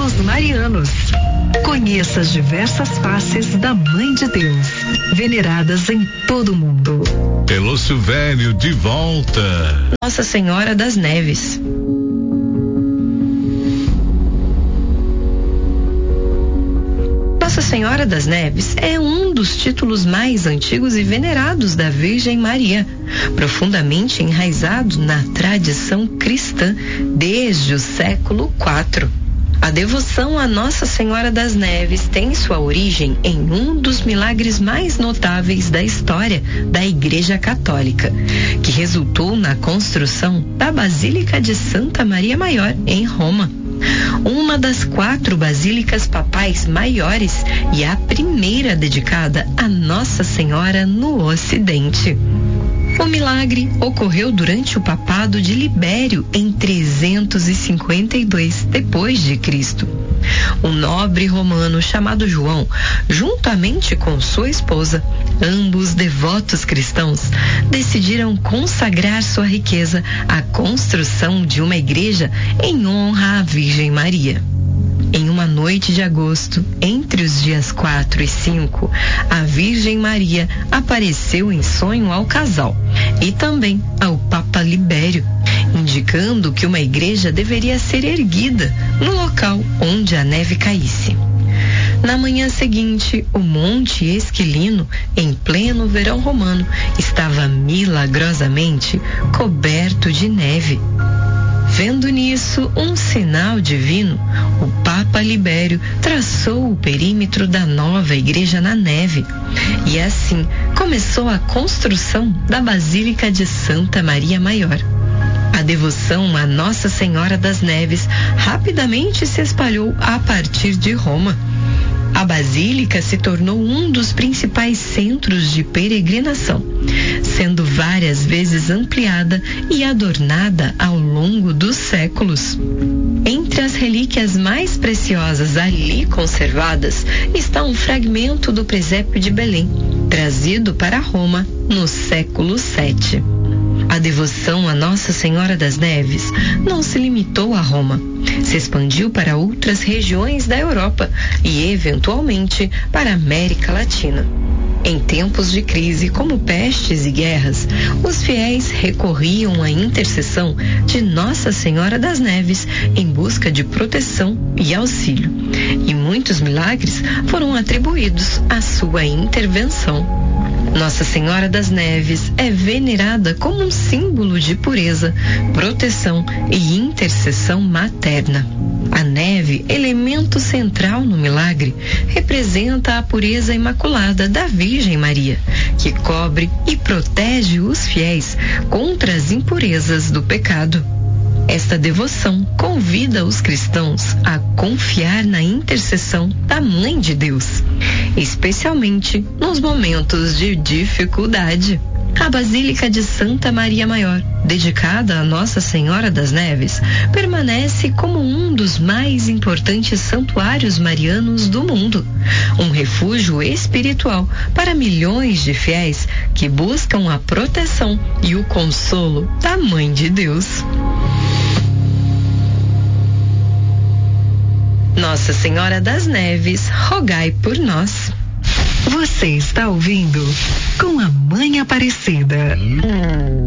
Os marianos. Conheça as diversas faces da Mãe de Deus, veneradas em todo o mundo. Pelúcio Velho de volta. Nossa Senhora das Neves. Nossa Senhora das Neves é um dos títulos mais antigos e venerados da Virgem Maria, profundamente enraizado na tradição cristã desde o século IV. A devoção a Nossa Senhora das Neves tem sua origem em um dos milagres mais notáveis da história da Igreja Católica, que resultou na construção da Basílica de Santa Maria Maior, em Roma. Uma das 4 basílicas papais maiores e a primeira dedicada a Nossa Senhora no Ocidente. O milagre ocorreu durante o papado de Libério em 352 d.C. Um nobre romano chamado João, juntamente com sua esposa, ambos devotos cristãos, decidiram consagrar sua riqueza à construção de uma igreja em honra à Virgem Maria. Em uma noite de agosto, entre os dias 4 e 5, a Virgem Maria apareceu em sonho ao casal e também ao Papa Libério, indicando que uma igreja deveria ser erguida no local onde a neve caísse. Na manhã seguinte, o Monte Esquilino, em pleno verão romano, estava milagrosamente coberto de neve. Vendo nisso um sinal divino, o Papa Libério traçou o perímetro da nova igreja na neve. E assim começou a construção da Basílica de Santa Maria Maior. A devoção a Nossa Senhora das Neves rapidamente se espalhou a partir de Roma. A Basílica se tornou um dos principais centros de peregrinação, sendo várias vezes ampliada e adornada ao longo dos séculos. Entre as relíquias mais preciosas ali conservadas está um fragmento do presépio de Belém, trazido para Roma no século VII. A devoção a Nossa Senhora das Neves não se limitou a Roma. Se expandiu para outras regiões da Europa e, eventualmente, para a América Latina. Em tempos de crise, como pestes e guerras, os fiéis recorriam à intercessão de Nossa Senhora das Neves em busca de proteção e auxílio. E muitos milagres foram atribuídos à sua intervenção. Nossa Senhora das Neves é venerada como um símbolo de pureza, proteção e intercessão materna. A neve, elemento central no milagre, representa a pureza imaculada da Virgem Maria, que cobre e protege os fiéis contra as impurezas do pecado. Esta devoção convida os cristãos a confiar na intercessão da Mãe de Deus, especialmente nos momentos de dificuldade. A Basílica de Santa Maria Maior, dedicada a Nossa Senhora das Neves, permanece como um dos mais importantes santuários marianos do mundo, um refúgio espiritual para milhões de fiéis que buscam a proteção e o consolo da Mãe de Deus. Nossa Senhora das Neves, rogai por nós. Você está ouvindo Com a Mãe Aparecida.